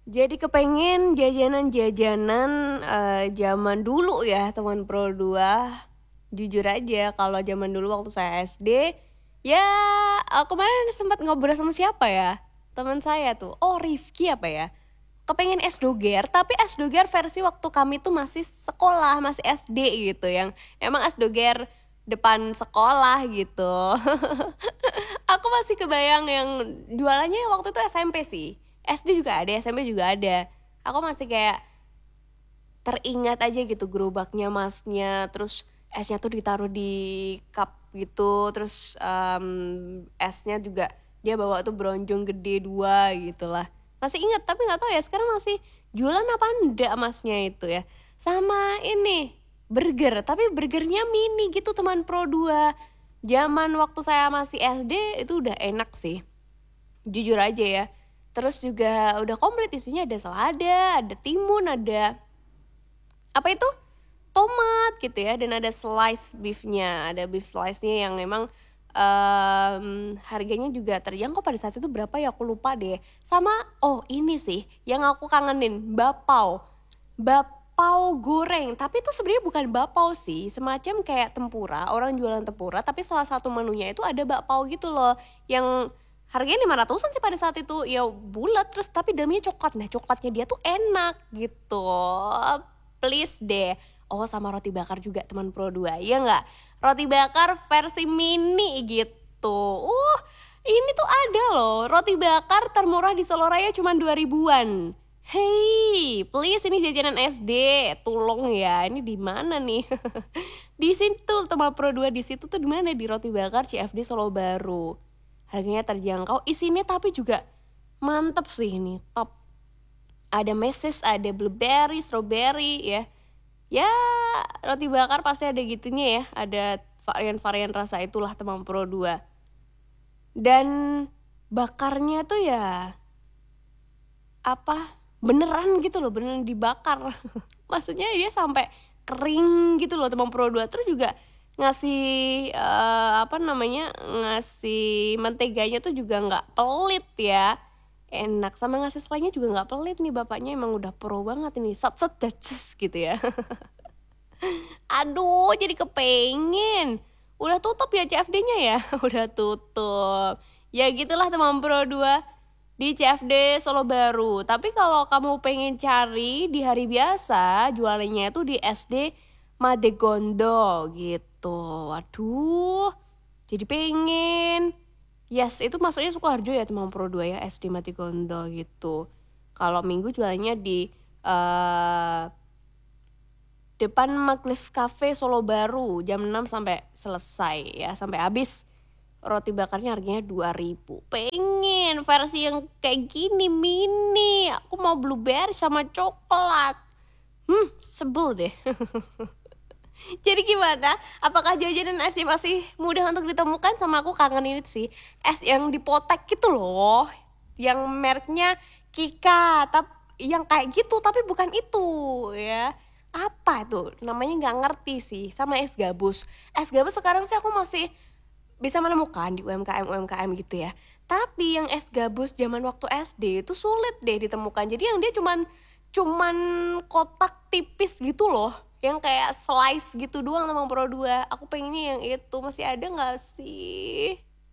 Jadi kepengen jajanan-jajanan zaman dulu ya teman Pro 2. Jujur aja kalau zaman dulu waktu saya SD, ya kemarin sempat ngobrol sama siapa ya? Teman saya tuh, oh Rifki apa ya? Kepengen es doger, tapi es doger versi waktu kami tuh masih sekolah, masih SD gitu, yang emang es doger depan sekolah gitu. Aku masih kebayang yang jualannya waktu itu SMP sih. SD juga ada, SMP juga ada. Aku masih kayak teringat aja gitu gerobaknya masnya, terus esnya tuh ditaruh di cup gitu, terus esnya juga dia bawa tuh bronjong gede dua gitu lah. Masih ingat, tapi nggak tahu ya sekarang masih jualan apa enggak masnya itu ya. Sama ini burger, tapi burgernya mini gitu teman Pro 2. Zaman waktu saya masih SD itu udah enak sih, jujur aja ya. Terus juga udah komplit, isinya ada selada, ada timun, ada apa itu, tomat gitu ya, dan ada slice beefnya, ada beef slice-nya yang memang harganya juga terjangkau pada saat itu. Berapa ya aku lupa deh. Sama oh ini sih yang aku kangenin, bapau goreng, tapi itu sebenarnya bukan bapau sih, semacam kayak tempura, orang jualan tempura, tapi salah satu menunya itu ada bapau gitu loh, yang harganya 500-an sih pada saat itu, ya bulat terus tapi dalamnya coklat. Nah coklatnya dia tuh enak gitu, please deh. Oh sama roti bakar juga teman Pro 2, ya nggak? Roti bakar versi mini gitu. Ini tuh ada loh, roti bakar termurah di Solo Raya cuma 2 ribuan. Hey, please ini jajanan SD, tolong ya. Ini di mana nih? Di situ teman Pro 2, di situ tuh di mana? Di roti bakar CFD Solo Baru. Harganya terjangkau, isinya tapi juga mantep sih ini, top. Ada meses, ada blueberry, strawberry ya. Ya, roti bakar pasti ada gitunya ya, ada varian-varian rasa itulah teman Pro 2. Dan bakarnya tuh ya apa, beneran gitu loh, beneran dibakar. Maksudnya dia sampai kering gitu loh teman Pro 2. Terus juga ngasih apa namanya, ngasih menteganya tuh juga nggak pelit ya, enak. Sama ngasih selainya juga nggak pelit nih, bapaknya emang udah pro banget ini, set set daces gitu ya. Aduh jadi kepengen. Udah tutup ya CFD-nya ya. Udah tutup. Ya gitulah teman Pro 2 di CFD Solo Baru. Tapi kalau kamu pengen cari di hari biasa, jualannya itu di SD Madegondo gitu. Waduh, jadi pengen. Yes, itu masuknya Sukoharjo ya teman Pro 2 ya, SD Madegondo gitu. Kalau minggu jualannya di depan Maglev Cafe Solo Baru jam 6 sampai selesai ya, sampai habis. Roti bakarnya harganya 2 ribu. Pengen versi yang kayak gini mini. Aku mau blueberry sama coklat. Sebel deh. Jadi gimana? Apakah jajanan es masih mudah untuk ditemukan? Sama aku kangen ini sih, es yang dipotek gitu loh, yang mereknya Kika, tapi yang kayak gitu tapi bukan itu ya. Apa tuh? Namanya nggak ngerti sih. Sama es gabus. Es gabus sekarang sih aku masih bisa menemukan di UMKM gitu ya. Tapi yang es gabus zaman waktu SD itu sulit deh ditemukan. Jadi yang dia cuman kotak tipis gitu loh, yang kayak slice gitu doang teman Pro 2. Aku pengennya yang itu, masih ada nggak sih?